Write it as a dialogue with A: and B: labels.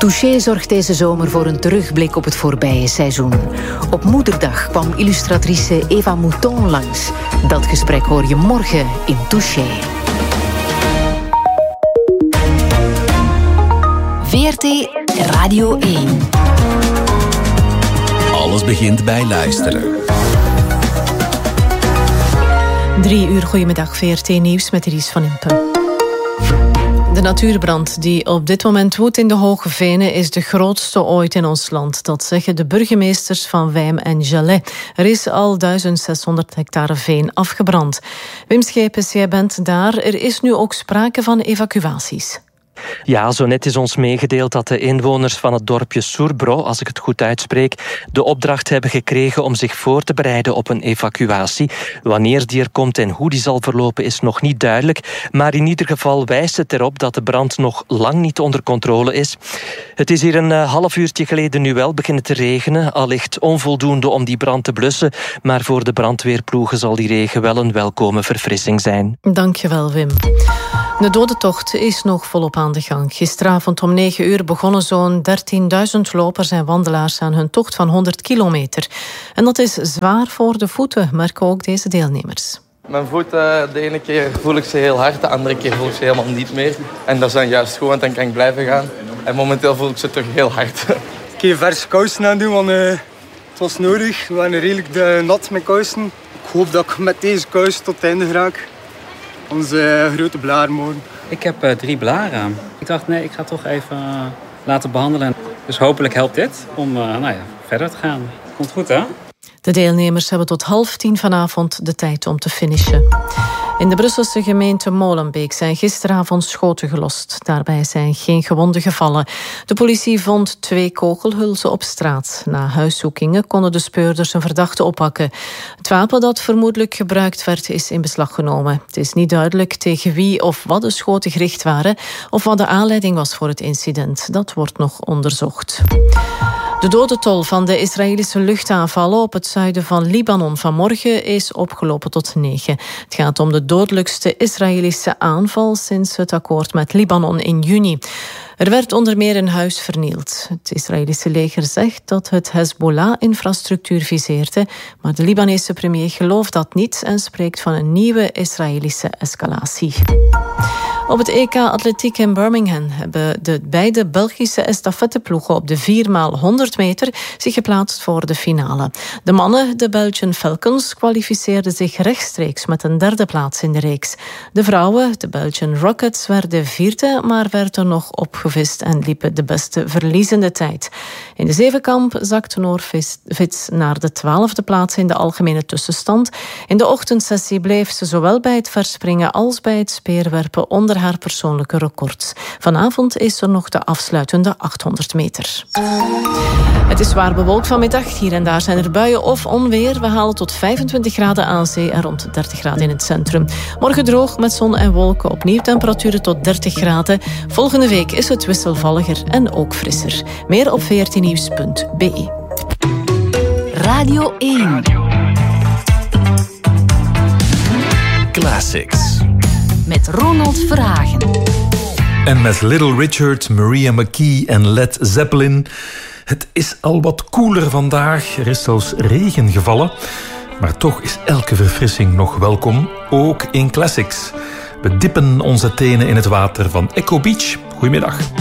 A: Touché zorgt deze zomer voor een terugblik op het voorbije seizoen. Op Moederdag kwam illustratrice Eva Mouton langs. Dat gesprek hoor je morgen in Touché.
B: VRT Radio 1.
C: Alles begint bij luisteren.
D: 3 uur, goedemiddag, VRT Nieuws met Ries van Impen. De natuurbrand die op dit moment woedt in de Hoge Venen is de grootste ooit in ons land. Dat zeggen de burgemeesters van Wijm en Jalais. Er is al 1600 hectare veen afgebrand. Wim Schepens, jij bent daar. Er is nu ook sprake van evacuaties.
E: Ja, zo net is ons meegedeeld dat de inwoners van het dorpje Sourbro, als ik het goed uitspreek, de opdracht hebben gekregen om zich voor te bereiden op een evacuatie. Wanneer die er komt en hoe die zal verlopen is nog niet duidelijk. Maar in ieder geval wijst het erop dat de brand nog lang niet onder controle is. Het is hier een half uurtje geleden nu wel beginnen te regenen. Allicht onvoldoende om die brand te blussen. Maar voor de brandweerploegen zal die regen wel een welkome verfrissing zijn.
D: Dankjewel, Wim. De dodentocht is nog volop aan de gang. Gisteravond om 9 uur begonnen zo'n 13.000 lopers en wandelaars aan hun tocht van 100 kilometer. En dat is zwaar voor de voeten, merken ook deze deelnemers.
F: Mijn voeten, de ene keer voel ik ze heel hard, de andere keer voel ik ze helemaal niet meer. En dat is dan juist goed, want dan kan ik blijven gaan. En momenteel voel ik ze toch heel hard.
G: Ik heb verse kousen aan doen, want het was nodig. We waren redelijk nat met kousen. Ik hoop dat ik met deze kous tot het einde raak. Onze grote blaren morgen.
H: Ik heb 3 blaren aan. Ik dacht, nee, ik ga toch even laten behandelen. Dus hopelijk helpt dit om verder te gaan. Komt goed, hè?
D: De deelnemers hebben tot 9:30 vanavond de tijd om te finishen. In de Brusselse gemeente Molenbeek zijn gisteravond schoten gelost. Daarbij zijn geen gewonden gevallen. De politie vond 2 kogelhulzen op straat. Na huiszoekingen konden de speurders een verdachte oppakken. Het wapen dat vermoedelijk gebruikt werd is in beslag genomen. Het is niet duidelijk tegen wie of wat de schoten gericht waren of wat de aanleiding was voor het incident. Dat wordt nog onderzocht. De dodentol van de Israëlische luchtaanvallen op het zuiden van Libanon vanmorgen is opgelopen tot 9. Het gaat om de dodelijkste Israëlische aanval sinds het akkoord met Libanon in juni. Er werd onder meer een huis vernield. Het Israëlische leger zegt dat het Hezbollah-infrastructuur viseerde, maar de Libanese premier gelooft dat niet en spreekt van een nieuwe Israëlische escalatie. Op het EK Atletiek in Birmingham hebben de beide Belgische estafetteploegen op de 4x100 meter zich geplaatst voor de finale. De mannen, de Belgian Falcons, kwalificeerden zich rechtstreeks met een 3e plaats in de reeks. De vrouwen, de Belgian Rockets, werden 4e, maar werden nog opgevist en liepen de beste verliezende tijd. In de zevenkamp zakte Noor Vits naar de 12e plaats in de algemene tussenstand. In de ochtendsessie bleef ze zowel bij het verspringen als bij het speerwerpen onder haar persoonlijke records. Vanavond is er nog de afsluitende 800 meter. Het is zwaar bewolkt vanmiddag. Hier en daar zijn er buien of onweer. We halen tot 25 graden aan zee en rond 30 graden in het centrum. Morgen droog met zon en wolken. Opnieuw temperaturen tot 30 graden. Volgende week is het wisselvalliger en ook frisser. Meer op vrtnieuws.be.
B: Radio 1.
C: Classics.
B: Met Ronald Verhagen.
I: En met Little Richard, Maria McKee en Led Zeppelin. Het is al wat koeler vandaag. Er is zelfs regen gevallen. Maar toch is elke verfrissing nog welkom, ook in Classics. We dippen onze tenen in het water van Echo Beach. Goedemiddag.